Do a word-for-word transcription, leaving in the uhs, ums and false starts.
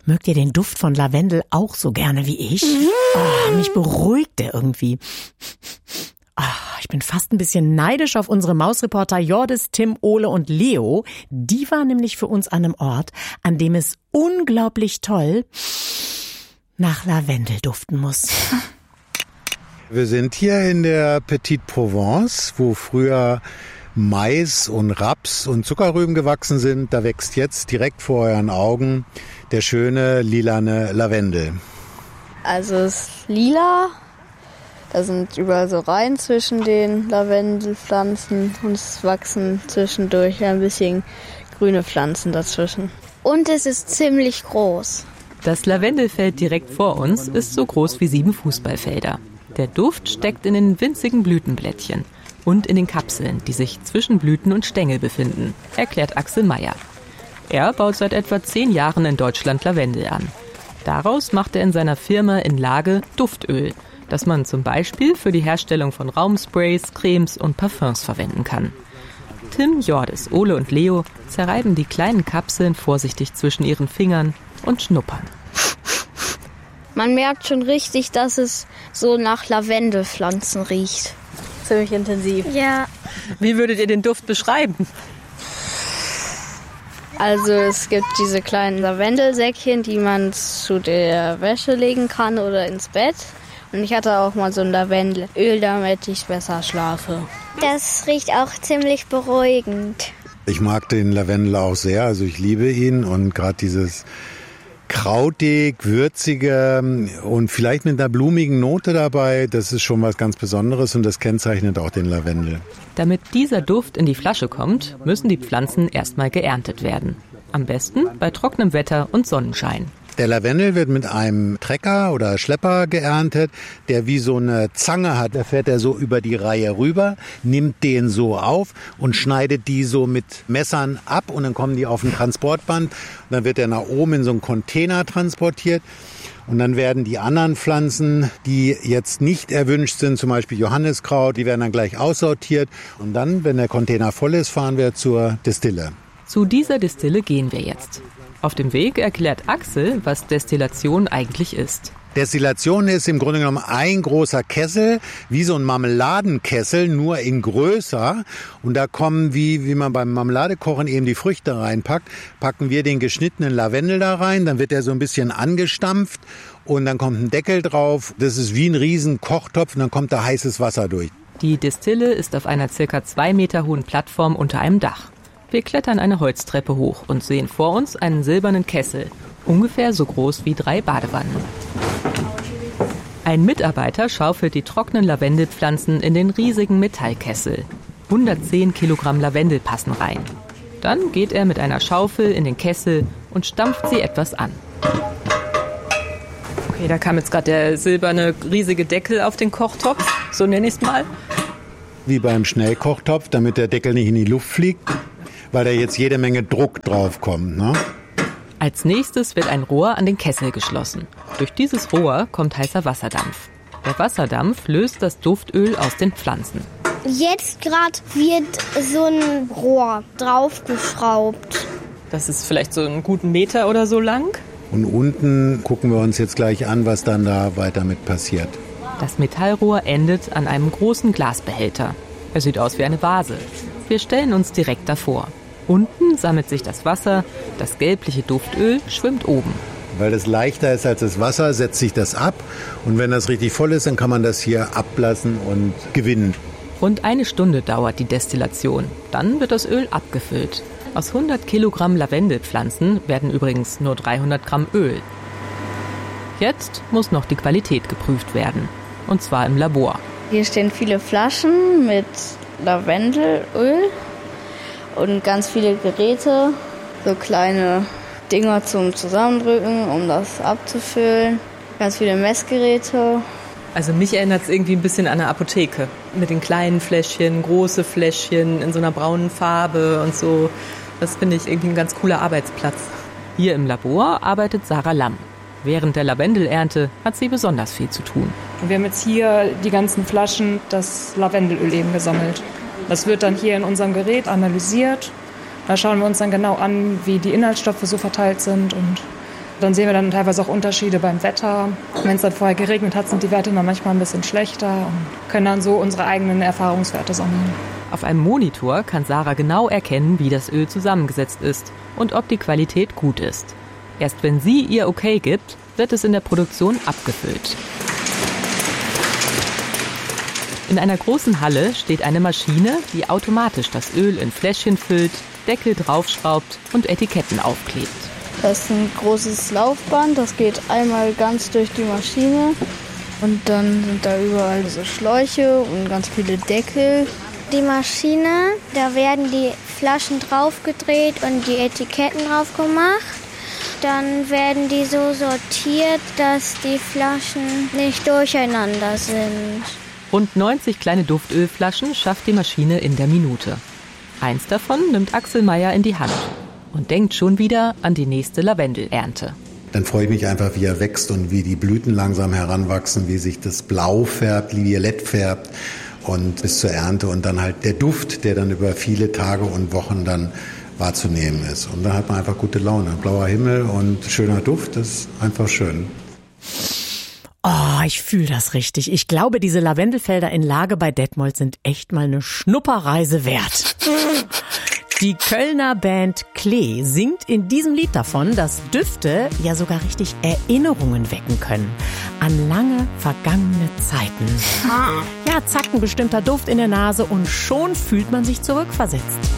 Mögt ihr den Duft von Lavendel auch so gerne wie ich? Oh, mich beruhigt der irgendwie. Oh, ich bin fast ein bisschen neidisch auf unsere Mausreporter Jordis, Tim, Ole und Leo. Die waren nämlich für uns an einem Ort, an dem es unglaublich toll nach Lavendel duften muss. Wir sind hier in der Petite Provence, wo früher Mais und Raps und Zuckerrüben gewachsen sind. Da wächst jetzt direkt vor euren Augen der schöne lilane Lavendel. Also es ist lila, da sind überall so Reihen zwischen den Lavendelpflanzen und es wachsen zwischendurch ein bisschen grüne Pflanzen dazwischen. Und es ist ziemlich groß. Das Lavendelfeld direkt vor uns ist so groß wie sieben Fußballfelder. Der Duft steckt in den winzigen Blütenblättchen und in den Kapseln, die sich zwischen Blüten und Stängel befinden, erklärt Axel Meyer. Er baut seit etwa zehn Jahren in Deutschland Lavendel an. Daraus macht er in seiner Firma in Lage Duftöl, das man zum Beispiel für die Herstellung von Raumsprays, Cremes und Parfums verwenden kann. Tim, Jordis, Ole und Leo zerreiben die kleinen Kapseln vorsichtig zwischen ihren Fingern und schnuppern. Man merkt schon richtig, dass es so nach Lavendelpflanzen riecht. Ziemlich intensiv. Ja. Wie würdet ihr den Duft beschreiben? Also es gibt diese kleinen Lavendelsäckchen, die man zu der Wäsche legen kann oder ins Bett. Und ich hatte auch mal so ein Lavendelöl, damit ich besser schlafe. Das riecht auch ziemlich beruhigend. Ich mag den Lavendel auch sehr, also ich liebe ihn und gerade dieses krautig, würzige und vielleicht mit einer blumigen Note dabei, das ist schon was ganz Besonderes und das kennzeichnet auch den Lavendel. Damit dieser Duft in die Flasche kommt, müssen die Pflanzen erstmal geerntet werden. Am besten bei trockenem Wetter und Sonnenschein. Der Lavendel wird mit einem Trecker oder Schlepper geerntet, der wie so eine Zange hat. Da fährt er so über die Reihe rüber, nimmt den so auf und schneidet die so mit Messern ab und dann kommen die auf ein Transportband. Und dann wird er nach oben in so einen Container transportiert. Und dann werden die anderen Pflanzen, die jetzt nicht erwünscht sind, zum Beispiel Johanniskraut, die werden dann gleich aussortiert. Und dann, wenn der Container voll ist, fahren wir zur Destille. Zu dieser Destille gehen wir jetzt. Auf dem Weg erklärt Axel, was Destillation eigentlich ist. Destillation ist im Grunde genommen ein großer Kessel, wie so ein Marmeladenkessel, nur in größer. Und da kommen, wie, wie man beim Marmeladekochen eben die Früchte reinpackt, packen wir den geschnittenen Lavendel da rein. Dann wird der so ein bisschen angestampft und dann kommt ein Deckel drauf. Das ist wie ein riesen Kochtopf und dann kommt da heißes Wasser durch. Die Destille ist auf einer circa zwei Meter hohen Plattform unter einem Dach. Wir klettern eine Holztreppe hoch und sehen vor uns einen silbernen Kessel, ungefähr so groß wie drei Badewannen. Ein Mitarbeiter schaufelt die trockenen Lavendelpflanzen in den riesigen Metallkessel. hundertzehn Kilogramm Lavendel passen rein. Dann geht er mit einer Schaufel in den Kessel und stampft sie etwas an. Okay, da kam jetzt gerade der silberne riesige Deckel auf den Kochtopf, so nenne ich es mal. Wie beim Schnellkochtopf, damit der Deckel nicht in die Luft fliegt, weil da jetzt jede Menge Druck drauf kommt, ne? Als nächstes wird ein Rohr an den Kessel geschlossen. Durch dieses Rohr kommt heißer Wasserdampf. Der Wasserdampf löst das Duftöl aus den Pflanzen. Jetzt gerade wird so ein Rohr draufgeschraubt. Das ist vielleicht so einen guten Meter oder so lang. Und unten gucken wir uns jetzt gleich an, was dann da weiter mit passiert. Das Metallrohr endet an einem großen Glasbehälter. Er sieht aus wie eine Vase. Wir stellen uns direkt davor. Unten sammelt sich das Wasser, das gelbliche Duftöl schwimmt oben. Weil das leichter ist als das Wasser, setzt sich das ab. Und wenn das richtig voll ist, dann kann man das hier ablassen und gewinnen. Rund eine Stunde dauert die Destillation. Dann wird das Öl abgefüllt. Aus hundert Kilogramm Lavendelpflanzen werden übrigens nur dreihundert Gramm Öl. Jetzt muss noch die Qualität geprüft werden. Und zwar im Labor. Hier stehen viele Flaschen mit Lavendelöl und ganz viele Geräte, so kleine Dinger zum Zusammendrücken, um das abzufüllen. Ganz viele Messgeräte. Also mich erinnert es irgendwie ein bisschen an eine Apotheke. Mit den kleinen Fläschchen, große Fläschchen in so einer braunen Farbe und so. Das finde ich irgendwie ein ganz cooler Arbeitsplatz. Hier im Labor arbeitet Sarah Lamm. Während der Lavendelernte hat sie besonders viel zu tun. Wir haben jetzt hier die ganzen Flaschen, das Lavendelöl eben gesammelt. Das wird dann hier in unserem Gerät analysiert. Da schauen wir uns dann genau an, wie die Inhaltsstoffe so verteilt sind und Dann sehen wir dann teilweise auch Unterschiede beim Wetter. Wenn es dann vorher geregnet hat, sind die Werte dann manchmal ein bisschen schlechter und können dann so unsere eigenen Erfahrungswerte sammeln. Auf einem Monitor kann Sarah genau erkennen, wie das Öl zusammengesetzt ist und ob die Qualität gut ist. Erst wenn sie ihr Okay gibt, wird es in der Produktion abgefüllt. In einer großen Halle steht eine Maschine, die automatisch das Öl in Fläschchen füllt, Deckel draufschraubt und Etiketten aufklebt. Das ist ein großes Laufband, das geht einmal ganz durch die Maschine. Und dann sind da überall so Schläuche und ganz viele Deckel. Die Maschine, da werden die Flaschen draufgedreht und die Etiketten drauf gemacht. Dann werden die so sortiert, dass die Flaschen nicht durcheinander sind. Rund neunzig kleine Duftölflaschen schafft die Maschine in der Minute. Eins davon nimmt Axel Meyer in die Hand und denkt schon wieder an die nächste Lavendelernte. Dann freue ich mich einfach, wie er wächst und wie die Blüten langsam heranwachsen, wie sich das Blau färbt, violett färbt und bis zur Ernte und dann halt der Duft, der dann über viele Tage und Wochen dann wahrzunehmen ist. Und dann hat man einfach gute Laune. Blauer Himmel und schöner Duft, das ist einfach schön. Oh, ich fühle das richtig. Ich glaube, diese Lavendelfelder in Lage bei Detmold sind echt mal eine Schnupperreise wert. Die Kölner Band Klee singt in diesem Lied davon, dass Düfte ja sogar richtig Erinnerungen wecken können. An lange vergangene Zeiten. Ja, zack, ein bestimmter Duft in der Nase und schon fühlt man sich zurückversetzt.